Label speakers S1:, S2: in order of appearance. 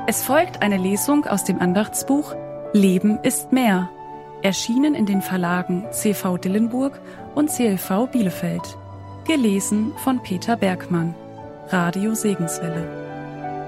S1: Es folgt eine Lesung aus dem Andachtsbuch Leben ist mehr, erschienen in den Verlagen CV Dillenburg und CLV Bielefeld. Gelesen von Peter Bergmann. Radio Segenswelle.